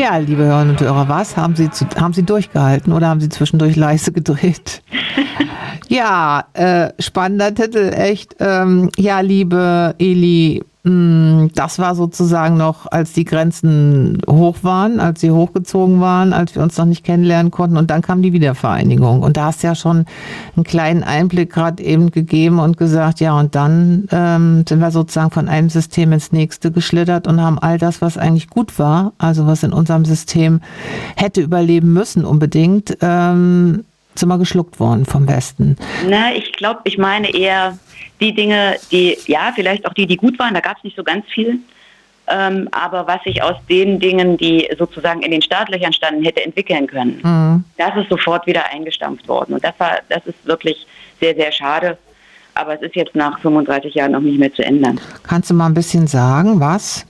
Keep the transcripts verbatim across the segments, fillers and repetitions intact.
Ja, liebe Hörerinnen und Hörer, was? Haben Sie, zu, haben Sie durchgehalten oder haben Sie zwischendurch leise gedreht? Ja, äh, spannender Titel, echt. Ähm, ja, liebe Eli, mh, das war sozusagen noch, als die Grenzen hoch waren, als sie hochgezogen waren, als wir uns noch nicht kennenlernen konnten, und dann kam die Wiedervereinigung. Und da hast du ja schon einen kleinen Einblick gerade eben gegeben und gesagt, ja, und dann ähm, sind wir sozusagen von einem System ins nächste geschlittert und haben all das, was eigentlich gut war, also was in unserem System hätte überleben müssen unbedingt, ähm, sind wir geschluckt worden vom Westen. Na, ich glaube, ich meine eher die Dinge, die, ja, vielleicht auch die, die gut waren, da gab es nicht so ganz viel, ähm, aber was sich aus den Dingen, die sozusagen in den Startlöchern standen, hätte entwickeln können, mhm. das ist sofort wieder eingestampft worden. Und das war, das ist wirklich sehr, sehr schade, aber es ist jetzt nach fünfunddreißig Jahren noch nicht mehr zu ändern. Kannst du mal ein bisschen sagen, was?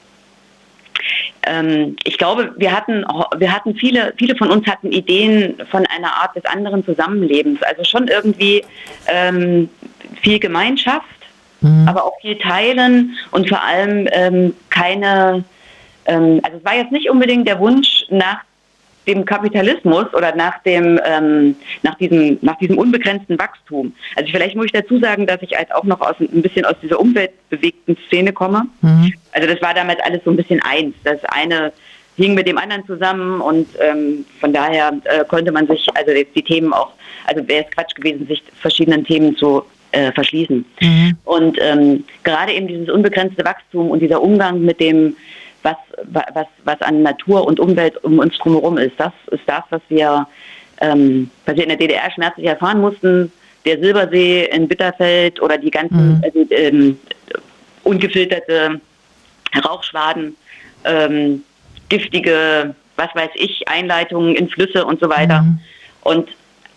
Ich glaube, wir hatten, wir hatten viele, viele von uns hatten Ideen von einer Art des anderen Zusammenlebens. Also schon irgendwie ähm, viel Gemeinschaft, mhm. aber auch viel Teilen und vor allem ähm, keine, ähm, also es war jetzt nicht unbedingt der Wunsch nach dem Kapitalismus oder nach dem, ähm, nach diesem, nach diesem unbegrenzten Wachstum. Also vielleicht muss ich dazu sagen, dass ich halt auch noch aus, ein bisschen aus dieser umweltbewegten Szene komme. Mhm. Also das war damals alles so ein bisschen eins. Das eine hing mit dem anderen zusammen und ähm, von daher äh, konnte man sich, also jetzt die Themen auch, also wäre es Quatsch gewesen, sich verschiedenen Themen zu äh, verschließen. Mhm. Und ähm, gerade eben dieses unbegrenzte Wachstum und dieser Umgang mit dem Was, was, was an Natur und Umwelt um uns drumherum ist. Das ist das, was wir, ähm, was wir in der D D R schmerzlich erfahren mussten. Der Silbersee in Bitterfeld oder die ganzen mhm. also, ähm, ungefilterte Rauchschwaden, ähm, giftige, was weiß ich, Einleitungen in Flüsse und so weiter. Mhm. Und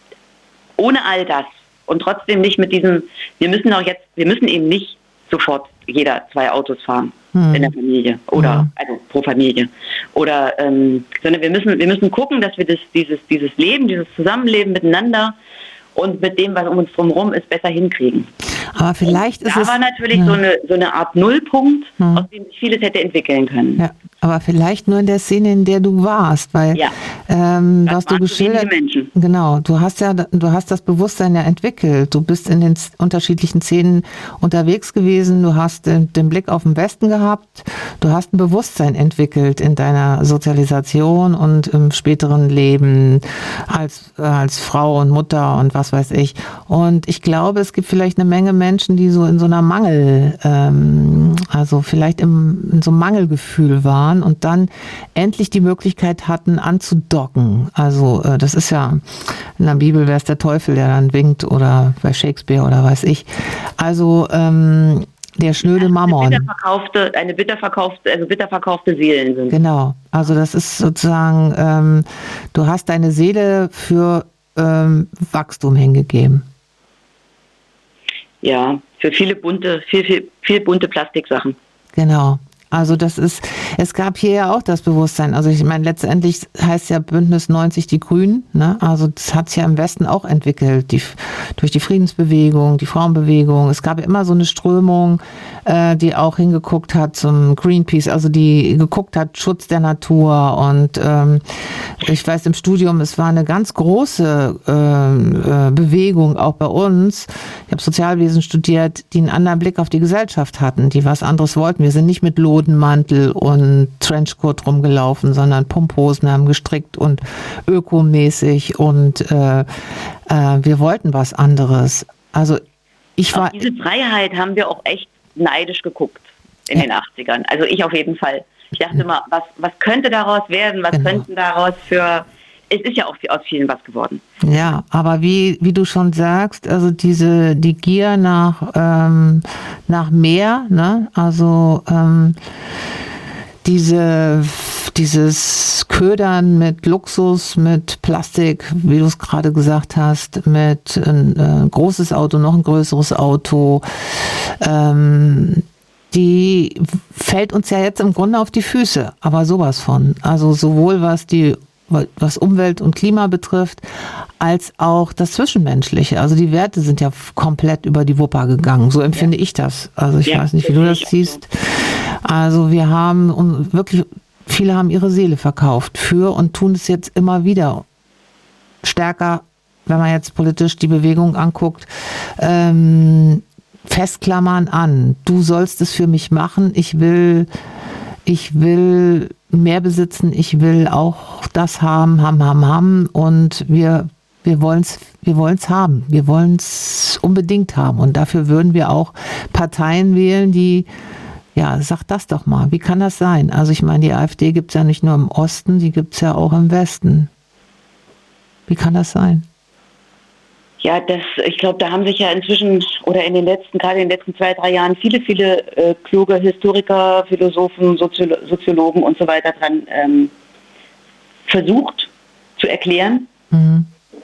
ohne all das und trotzdem nicht mit diesem, wir müssen auch jetzt, wir müssen eben nicht sofort jeder zwei Autos fahren hm. in der Familie oder hm. also pro Familie oder ähm, sondern wir müssen wir müssen gucken, dass wir das dieses dieses Leben, dieses Zusammenleben miteinander und mit dem, was um uns drumherum ist, besser hinkriegen. Aber vielleicht und ist da es... war natürlich ja. so eine so eine Art Nullpunkt, hm. aus dem sich vieles hätte entwickeln können. Ja. Aber vielleicht nur in der Szene, in der du warst, weil ja. ähm, was du geschildert, genau, du hast ja, du hast das Bewusstsein ja entwickelt. Du bist in den unterschiedlichen Szenen unterwegs gewesen. Du hast den, den Blick auf den Westen gehabt. Du hast ein Bewusstsein entwickelt in deiner Sozialisation und im späteren Leben als als Frau und Mutter und was weiß ich. Und ich glaube, es gibt vielleicht eine Menge Menschen, die so in so einer Mangel, ähm, also vielleicht im, in so einem Mangelgefühl waren. Und dann endlich die Möglichkeit hatten, anzudocken. Also äh, das ist ja, in der Bibel wäre es der Teufel, der dann winkt, oder bei Shakespeare oder weiß ich. Also ähm, der schnöde Mammon. Eine bitterverkaufte, eine bitterverkaufte, also bitterverkaufte Seelen sind. Genau, also das ist sozusagen, ähm, du hast deine Seele für ähm, Wachstum hingegeben. Ja, für viele bunte, viel, viel, viel bunte Plastiksachen. Genau. Also das ist, es gab hier ja auch das Bewusstsein, also ich meine, letztendlich heißt ja Bündnis neunzig die Grünen, ne? Also das hat sich ja im Westen auch entwickelt, die, durch die Friedensbewegung, die Frauenbewegung. Es gab immer so eine Strömung, äh, die auch hingeguckt hat zum Greenpeace, also die geguckt hat, Schutz der Natur. Und ähm, ich weiß, im Studium, es war eine ganz große äh, Bewegung, auch bei uns. Ich habe Sozialwesen studiert, die einen anderen Blick auf die Gesellschaft hatten, die was anderes wollten. Wir sind nicht mit Lodenmantel und Trenchcoat rumgelaufen, sondern Pumphosen haben gestrickt und ökomäßig und äh, äh, wir wollten was anderes. Also ich war... Auf diese Freiheit haben wir auch echt neidisch geguckt in ja. den achtzigern. Also ich auf jeden Fall. Ich dachte immer, was, was könnte daraus werden? Was genau. könnten daraus für... Es ist ja auch aus vielen was geworden. Ja, aber wie, wie du schon sagst, also diese, die Gier nach, ähm, nach mehr, ne? Also ähm, diese, dieses Ködern mit Luxus, mit Plastik, wie du es gerade gesagt hast, mit ein äh, großes Auto, noch ein größeres Auto, ähm, die fällt uns ja jetzt im Grunde auf die Füße, aber sowas von. Also sowohl was die was Umwelt und Klima betrifft, als auch das Zwischenmenschliche. Also die Werte sind ja komplett über die Wupper gegangen. So empfinde ja. ich das. Also ich ja, weiß nicht, wie du das siehst. Also wir haben wirklich viele haben ihre Seele verkauft für und tun es jetzt immer wieder stärker, wenn man jetzt politisch die Bewegung anguckt, ähm, festklammern an. Du sollst es für mich machen. Ich will, ich will mehr besitzen. Ich will auch das haben, haben, haben, haben. Und wir, wir wollen es, wir wollen's haben. Wir wollen es unbedingt haben. Und dafür würden wir auch Parteien wählen, die, ja, sag das doch mal. Wie kann das sein? Also ich meine, die AfD gibt es ja nicht nur im Osten, die gibt es ja auch im Westen. Wie kann das sein? Ja, das, ich glaube, da haben sich ja inzwischen oder in den letzten, gerade in den letzten zwei, drei Jahren viele, viele äh, kluge Historiker, Philosophen, Soziolo- Soziologen und so weiter dran ähm, versucht zu erklären, mhm.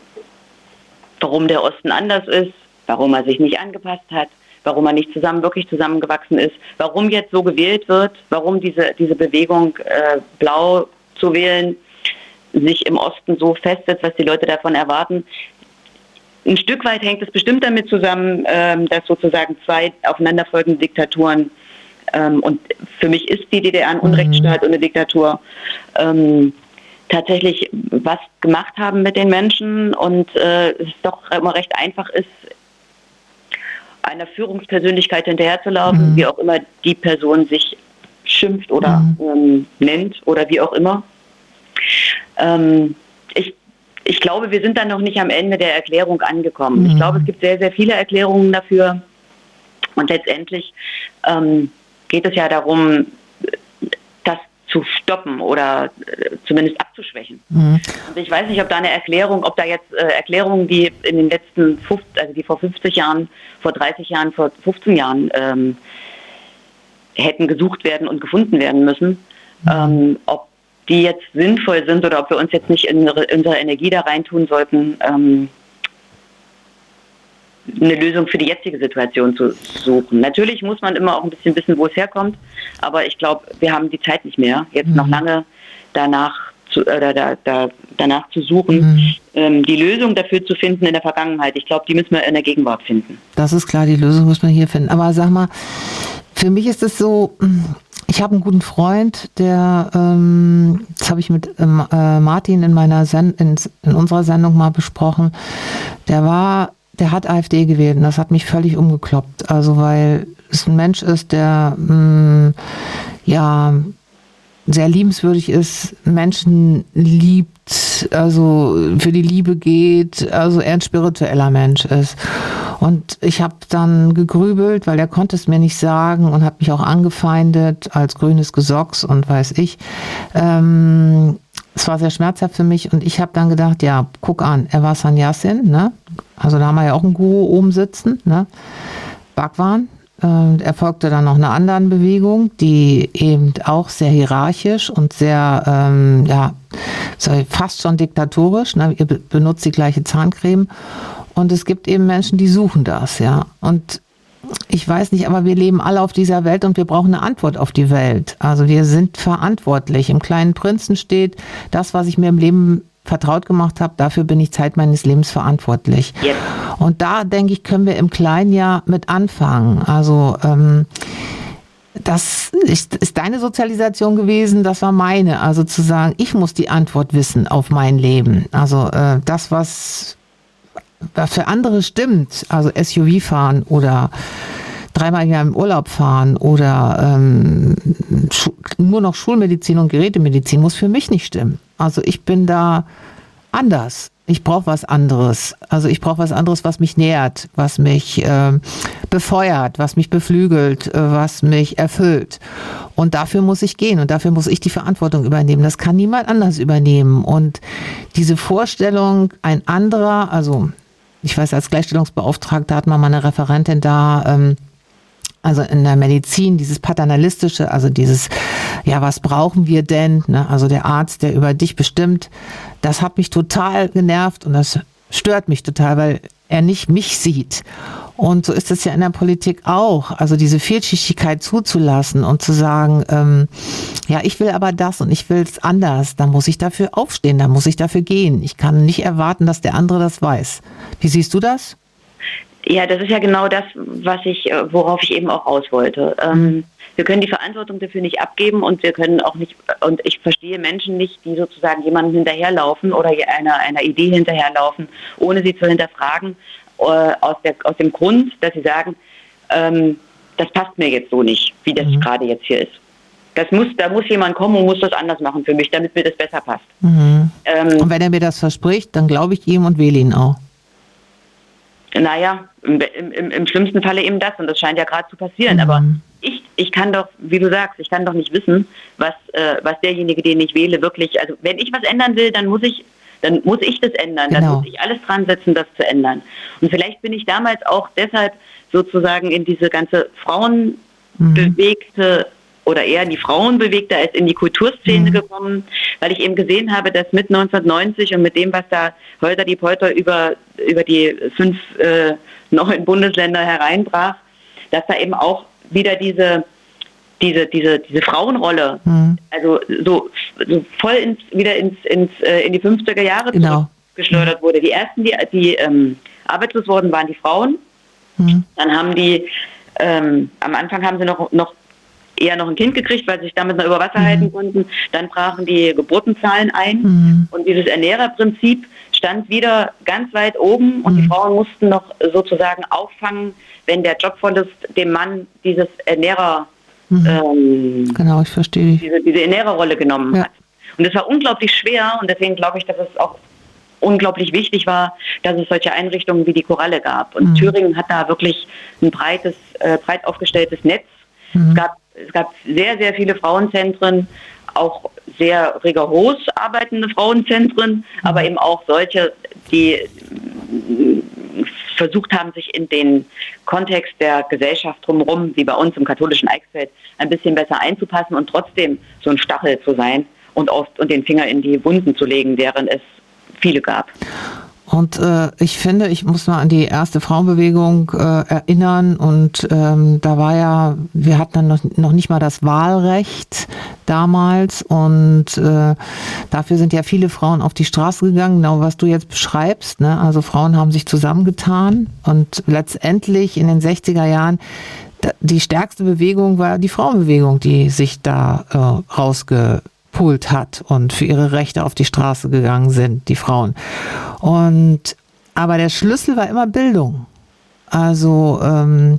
warum der Osten anders ist, warum er sich nicht angepasst hat, warum er nicht zusammen wirklich zusammengewachsen ist, warum jetzt so gewählt wird, warum diese, diese Bewegung äh, blau zu wählen sich im Osten so festsetzt, was die Leute davon erwarten. Ein Stück weit hängt es bestimmt damit zusammen, ähm, dass sozusagen zwei aufeinanderfolgende Diktaturen, ähm, und für mich ist die D D R ein Unrechtsstaat und eine Diktatur, ähm, tatsächlich was gemacht haben mit den Menschen und äh, es doch immer recht einfach ist, einer Führungspersönlichkeit hinterherzulaufen, mhm. wie auch immer die Person sich schimpft oder mhm. ähm, nennt oder wie auch immer. Ähm, ich, ich glaube, wir sind dann noch nicht am Ende der Erklärung angekommen. Mhm. Ich glaube, es gibt sehr, sehr viele Erklärungen dafür. Und letztendlich ähm, geht es ja darum, das zu stoppen oder äh, zumindest abzuschwächen. Mhm. Und ich weiß nicht, ob da eine Erklärung, ob da jetzt äh, Erklärungen, die in den letzten, fünfzig, also die vor fünfzig Jahren, vor dreißig Jahren, vor fünfzehn Jahren ähm, hätten gesucht werden und gefunden werden müssen, mhm. ähm, ob die jetzt sinnvoll sind oder ob wir uns jetzt nicht in unsere Energie da reintun sollten, ähm, eine Lösung für die jetzige Situation zu suchen. Natürlich muss man immer auch ein bisschen wissen, wo es herkommt, aber ich glaube, wir haben die Zeit nicht mehr, jetzt mhm. noch lange danach zu, oder da, da, danach zu suchen, mhm. ähm, die Lösung dafür zu finden in der Vergangenheit. Ich glaube, die müssen wir in der Gegenwart finden. Das ist klar, die Lösung muss man hier finden. Aber sag mal, für mich ist es so, ich habe einen guten Freund, der, ähm, das habe ich mit ähm, äh, Martin in meiner Sen- in, in unserer Sendung mal besprochen, der war, der hat AfD gewählt und das hat mich völlig umgekloppt. Also weil es ein Mensch ist, der mh, ja sehr liebenswürdig ist, Menschen liebt, also für die Liebe geht, also er ein spiritueller Mensch ist. Und ich habe dann gegrübelt, weil er konnte es mir nicht sagen und hat mich auch angefeindet als grünes Gesocks und weiß ich. Ähm, es war sehr schmerzhaft für mich und ich habe dann gedacht, ja, guck an, er war Sannyasin, ne? Also da haben wir ja auch einen Guru oben sitzen, ne? Bhagwan. Äh, er folgte dann noch einer anderen Bewegung, die eben auch sehr hierarchisch und sehr, ähm, ja, sorry, fast schon diktatorisch, ne? Ihr benutzt die gleiche Zahncreme. Und es gibt eben Menschen, die suchen das, ja. Und ich weiß nicht, aber wir leben alle auf dieser Welt und wir brauchen eine Antwort auf die Welt. Also wir sind verantwortlich. Im Kleinen Prinzen steht, das, was ich mir im Leben vertraut gemacht habe, dafür bin ich Zeit meines Lebens verantwortlich. Yep. Und da, denke ich, können wir im Kleinen ja mit anfangen. Also ähm, das ist, ist deine Sozialisation gewesen, das war meine. Also zu sagen, ich muss die Antwort wissen auf mein Leben. Also äh, das, was für andere stimmt, also S U V fahren oder dreimal im Jahr im Urlaub fahren oder ähm, Schu- nur noch Schulmedizin und Gerätemedizin, muss für mich nicht stimmen. Also ich bin da anders. Ich brauche was anderes. Also ich brauche was anderes, was mich nährt, was mich äh, befeuert, was mich beflügelt, äh, was mich erfüllt. Und dafür muss ich gehen und dafür muss ich die Verantwortung übernehmen. Das kann niemand anders übernehmen. Und diese Vorstellung, ein anderer, also ich weiß, als Gleichstellungsbeauftragter hat man mal eine Referentin da, ähm, also in der Medizin, dieses Paternalistische, also dieses, ja, was brauchen wir denn? Ne? Also der Arzt, der über dich bestimmt, das hat mich total genervt und das stört mich total, weil er nicht mich sieht. Und so ist es ja in der Politik auch. Also diese Vielschichtigkeit zuzulassen und zu sagen, ähm, ja, ich will aber das und ich will es anders. Dann muss ich dafür aufstehen, dann muss ich dafür gehen. Ich kann nicht erwarten, dass der andere das weiß. Wie siehst du das? Ja, das ist ja genau das, was ich, worauf ich eben auch raus wollte. Ähm, wir können die Verantwortung dafür nicht abgeben und wir können auch nicht, und ich verstehe Menschen nicht, die sozusagen jemandem hinterherlaufen oder einer, einer Idee hinterherlaufen, ohne sie zu hinterfragen, äh, aus, der, aus dem Grund, dass sie sagen, ähm, das passt mir jetzt so nicht, wie das mhm. gerade jetzt hier ist. Das muss, da muss jemand kommen und muss das anders machen für mich, damit mir das besser passt. Mhm. Ähm, und wenn er mir das verspricht, dann glaube ich ihm und wähle ihn auch. Naja, im, im, im schlimmsten Falle eben das, und das scheint ja gerade zu passieren. Mhm. Aber ich, ich kann doch, wie du sagst, ich kann doch nicht wissen, was, äh, was derjenige, den ich wähle, wirklich, also wenn ich was ändern will, dann muss ich, dann muss ich das ändern, genau. Dann muss ich alles dran setzen, das zu ändern. Und vielleicht bin ich damals auch deshalb sozusagen in diese ganze frauenbewegte, mhm. oder eher in die Frauenbewegte als in die Kulturszene mhm. gekommen, weil ich eben gesehen habe, dass mit neunzehnhundertneunzig und mit dem, was da Holter die Polter über, über die fünf äh, neuen Bundesländer hereinbrach, dass da eben auch wieder diese, diese, diese, diese Frauenrolle, mhm. also so, so voll ins, wieder ins, ins, äh, in die fünfziger Jahre genau. zurückgeschleudert wurde. Die ersten, die, die ähm, arbeitslos wurden, waren die Frauen. Mhm. Dann haben die, ähm, am Anfang haben sie noch, noch eher noch ein Kind gekriegt, weil sie sich damit noch über Wasser mhm. halten konnten. Dann brachen die Geburtenzahlen ein. Mhm. Und dieses Ernährerprinzip stand wieder ganz weit oben. Und mhm. die Frauen mussten noch sozusagen auffangen, wenn der Jobverlust dem Mann dieses Ernährer, mhm. ähm, genau, ich verstehe. Diese, diese Ernährerrolle genommen ja. hat. Und das war unglaublich schwer. Und deswegen glaube ich, dass es auch unglaublich wichtig war, dass es solche Einrichtungen wie die Koralle gab. Und mhm. Thüringen hat da wirklich ein breites, äh, breit aufgestelltes Netz. Mhm. Es gab Es gab sehr, sehr viele Frauenzentren, auch sehr rigoros arbeitende Frauenzentren, mhm. aber eben auch solche, die versucht haben, sich in den Kontext der Gesellschaft drumherum, wie bei uns im katholischen Eichsfeld, ein bisschen besser einzupassen und trotzdem so ein Stachel zu sein und, oft, und den Finger in die Wunden zu legen, deren es viele gab. Und äh, ich finde, ich muss mal an die erste Frauenbewegung äh, erinnern und ähm, da war ja, wir hatten dann noch, noch nicht mal das Wahlrecht damals und äh, dafür sind ja viele Frauen auf die Straße gegangen, genau was du jetzt beschreibst, ne? Also Frauen haben sich zusammengetan und letztendlich in den sechziger Jahren die stärkste Bewegung war die Frauenbewegung, die sich da äh, rausge Pult hat und für ihre Rechte auf die Straße gegangen sind, die Frauen. Und aber der Schlüssel war immer Bildung. Also ähm,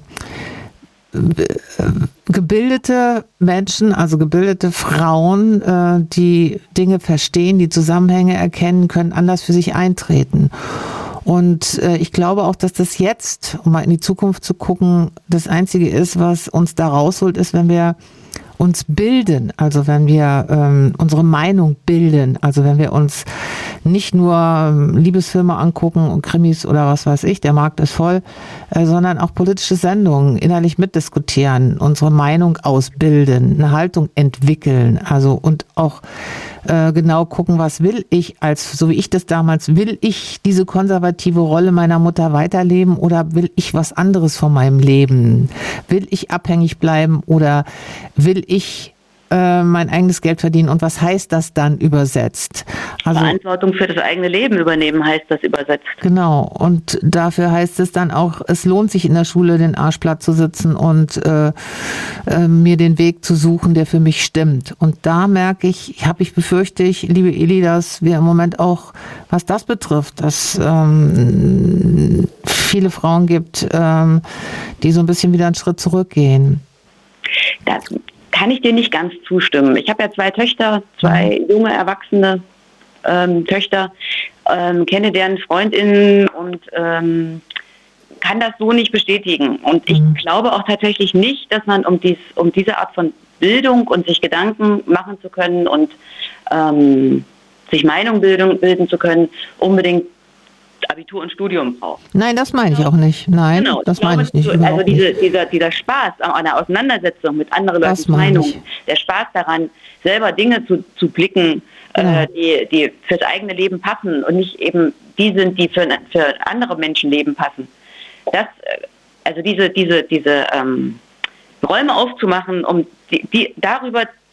gebildete Menschen, also gebildete Frauen, äh, die Dinge verstehen, die Zusammenhänge erkennen, können anders für sich eintreten. Und äh, ich glaube auch, dass das jetzt, um mal in die Zukunft zu gucken, das Einzige ist, was uns da rausholt, ist, wenn wir uns bilden, also wenn wir ähm, unsere Meinung bilden, also wenn wir uns nicht nur ähm, Liebesfilme angucken und Krimis oder was weiß ich, der Markt ist voll, äh, sondern auch politische Sendungen innerlich mitdiskutieren, unsere Meinung ausbilden, eine Haltung entwickeln, also und auch äh, genau gucken, was will ich als, so wie ich das damals, will ich diese konservative Rolle meiner Mutter weiterleben oder will ich was anderes von meinem Leben? Will ich abhängig bleiben oder will ich äh, mein eigenes Geld verdienen und was heißt das dann übersetzt? Also, Verantwortung für das eigene Leben übernehmen heißt das übersetzt. Genau, und dafür heißt es dann auch, es lohnt sich in der Schule den Arsch platt zu sitzen und äh, äh, mir den Weg zu suchen, der für mich stimmt. Und da merke ich, habe ich befürchte ich, liebe Eli, dass wir im Moment auch, was das betrifft, dass ähm, viele Frauen gibt, ähm, die so ein bisschen wieder einen Schritt zurückgehen. Das kann ich dir nicht ganz zustimmen. Ich habe ja zwei Töchter, zwei junge, erwachsene ähm, Töchter, ähm, kenne deren FreundInnen und ähm, kann das so nicht bestätigen. Und ich mhm. glaube auch tatsächlich nicht, dass man um, dies, um diese Art von Bildung und sich Gedanken machen zu können und ähm, sich Meinung bilden, bilden zu können, unbedingt Abitur und Studium braucht. Nein, das meine ich auch nicht. Nein, genau, das meine ich nicht. Also diese, dieser, dieser Spaß an einer Auseinandersetzung mit anderen Leuten Meinungen, der Spaß daran, selber Dinge zu, zu blicken, genau. äh, die, die fürs eigene Leben passen und nicht eben die sind, die für, für andere Menschenleben passen. Das, also diese, diese, diese ähm, Räume aufzumachen, um die, die darüber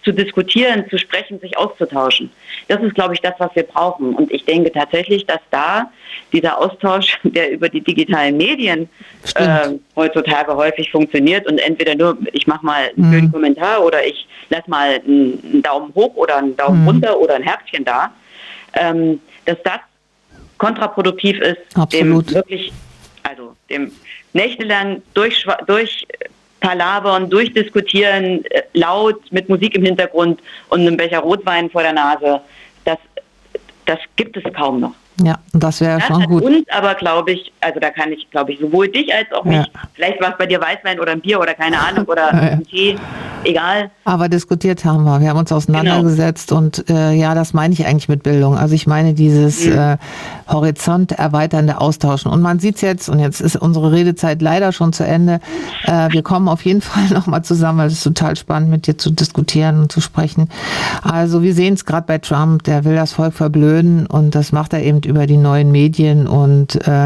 zu diskutieren, zu sprechen, sich auszutauschen. Das ist, glaube ich, das, was wir brauchen. Und ich denke tatsächlich, dass da dieser Austausch, der über die digitalen Medien äh, heutzutage häufig funktioniert und entweder nur, ich mache mal einen mhm. schönen Kommentar oder ich lasse mal einen Daumen hoch oder einen Daumen mhm. runter oder ein Herzchen da, ähm, dass das kontraproduktiv ist, Absolut. dem wirklich, also dem nächtelang durch, durch Palavern, durchdiskutieren, laut, mit Musik im Hintergrund und einem Becher Rotwein vor der Nase, das, das gibt es kaum noch. Ja, das wäre schon hat gut. uns aber, glaube ich, also da kann ich, glaube ich, sowohl dich als auch mich, ja. vielleicht war es bei dir Weißwein oder ein Bier oder keine Ahnung oder ja, ja. ein Tee, egal. Aber diskutiert haben wir, wir haben uns auseinandergesetzt genau. und äh, ja, das meine ich eigentlich mit Bildung. Also ich meine dieses mhm. äh, Horizont erweiternde Austauschen. Und man sieht es jetzt, und jetzt ist unsere Redezeit leider schon zu Ende, äh, wir kommen auf jeden Fall nochmal zusammen, weil es ist total spannend, mit dir zu diskutieren und zu sprechen. Also wir sehen es gerade bei Trump, der will das Volk verblöden und das macht er eben über die neuen Medien und äh,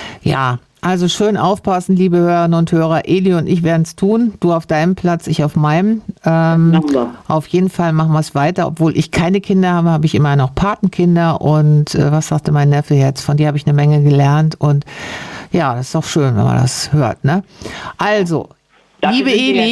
ja, also schön aufpassen, liebe Hörerinnen und Hörer. Eli und ich werden es tun. Du auf deinem Platz, ich auf meinem. Ähm, auf jeden Fall machen wir es weiter. Obwohl ich keine Kinder habe, habe ich immer noch Patenkinder. Und äh, was sagte mein Neffe jetzt? Von dir habe ich eine Menge gelernt. Und ja, das ist doch schön, wenn man das hört. Ne? Also, Dafür liebe Eli,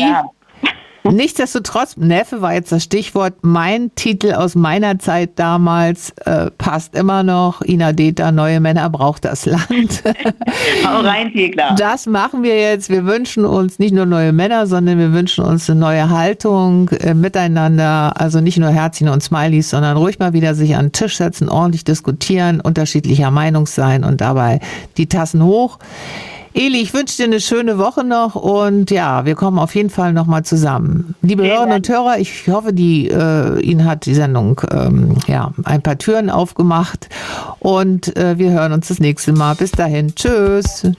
nichtsdestotrotz, Neffe war jetzt das Stichwort, mein Titel aus meiner Zeit damals äh, passt immer noch. Ina Deta, Neue Männer braucht das Land. Hau rein, Tegler. Das machen wir jetzt. Wir wünschen uns nicht nur neue Männer, sondern wir wünschen uns eine neue Haltung äh, miteinander. Also nicht nur Herzchen und Smileys, sondern ruhig mal wieder sich an den Tisch setzen, ordentlich diskutieren, unterschiedlicher Meinung sein und dabei die Tassen hoch. Eli, ich wünsche dir eine schöne Woche noch und ja, wir kommen auf jeden Fall nochmal zusammen. Liebe Vielen Hörerinnen Dank. und Hörer, ich hoffe, die, äh, Ihnen hat die Sendung ähm, ja, ein paar Türen aufgemacht und äh, wir hören uns das nächste Mal. Bis dahin, tschüss.